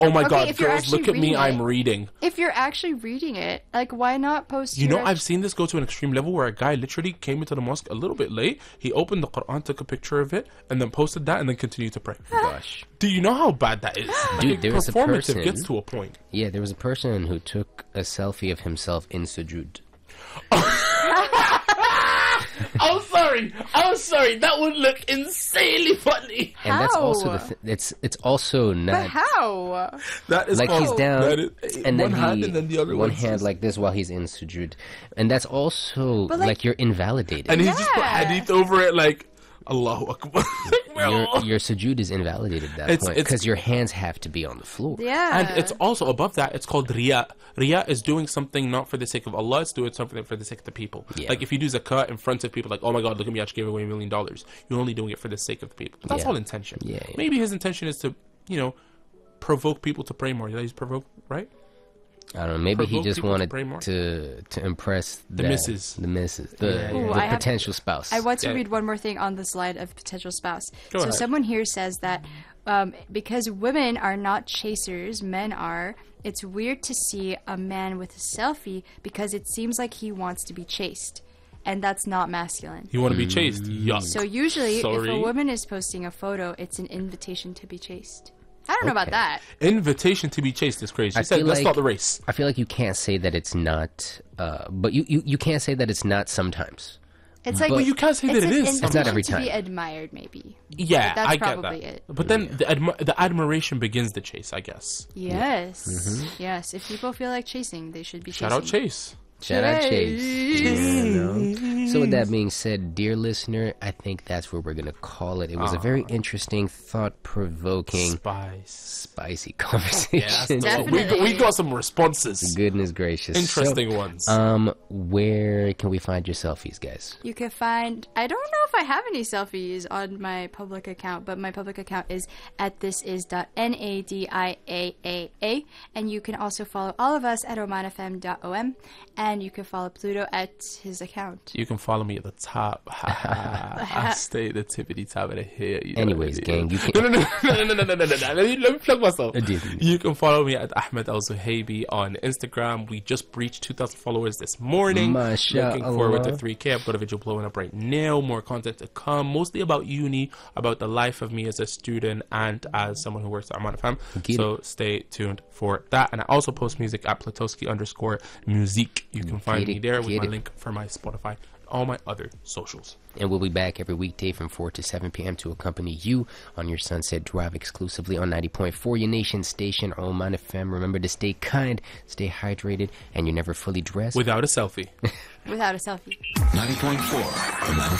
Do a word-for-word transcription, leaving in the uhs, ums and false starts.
Oh my Okay, god, if you're girls, actually look at me, reading I'm it- reading. If you're actually reading it, like, why not post You your know, I've seen this go to an extreme level where a guy literally came into the mosque a little bit late. He opened the Quran, took a picture of it, and then posted that, and then continued to pray. Gosh. Do you know how bad that is? Dude, Like, there was a performative person- gets to a point. Yeah, there was a person who took a selfie of himself in sujood. I'm sorry. I'm sorry. That would look insanely funny. And that's also the How? th- it's it's also But not how? That is like called, he's down that is- and one then hand he and then the other one one's hand just- like this while he's in sujood, and that's also But, like, like- you're invalidated. and he just put Yeah. hadith over it like Allahu Akbar. your your sujood is invalidated at that It's- point it's- because your hands have to be on the floor. Yeah. And it's also above that, it's called riya. Riya is doing something not for the sake of Allah, it's doing something for the sake of the people. Yeah. Like if you do zakat in front of people, like, oh my god, look at me, I just gave away a million dollars. You're only doing it for the sake of the people. But that's Yeah. all intention. Yeah, yeah. Maybe his intention is to, you know, provoke people to pray more. That he's provoked, right? I don't know. Maybe he Provoke just people to wanted pray more. to to impress The that- missus. the missus, the, Yeah, yeah. Ooh, the I have- potential spouse. I want to Yeah. read one more thing on the slide of potential spouse. Go so ahead. someone here says that um, because women are not chasers, men are. It's weird to see a man with a selfie because it seems like he wants to be chased, and that's not masculine. You want to be chased. Mm. Yuck. So usually, if Sorry. a woman is posting a photo, it's an invitation to be chased. I don't know about Okay. that. Invitation to be chased is crazy. I You said feel that's like- not the race. I feel like you can't say that it's not, uh, but you, you, you can't say that it's not sometimes. It's like But you can't say it's that it an is. invitation It's not every to be time. admired, maybe. Yeah, That's I get probably that. it. But then the, admi- the admiration begins the chase, I guess. Yes, Mm-hmm. yes. If people feel like chasing, they should be Shout chasing. out Chase. Shout out Chase. Chase. You know? So with that being said, dear listener, I think that's where we're gonna call it. It was a very interesting, thought-provoking, Spice. spicy Yeah, conversation. that's the one. we, got, Definitely. we got some responses. Goodness gracious. Interesting So, ones. Um, where can we find your selfies, guys? You can find. I don't know if I have any selfies on my public account, but my public account is at thisis.nadiaa, and you can also follow all of us at omanfm dot o m, and you can follow Pluto at his account. You can follow me at the top. I stay at the tippity top of the head. You know Anyways, what I mean? gang, you can- No, no, no, no, no, no, no, no, no, no. Let me, let me plug myself. I did. You can follow me at Ahmed Al Zuhaibi on Instagram. We just breached two thousand followers this morning. Looking forward to Mashallah. three K. I've got a video blowing up right now. More content to come, mostly about uni, about the life of me as a student and as someone who works at Amman F M. Get So stay tuned for that. And I also post music at Platowski underscore music. You can find Get me it, there with get my it. link for my Spotify, all my other socials. And we'll be back every weekday from four to seven p.m. to accompany you on your Sunset Drive exclusively on ninety point four, your nation station, Oman F M. Remember to stay kind, stay hydrated, and you're never fully dressed. Without a selfie. Without a selfie. ninety point four Oman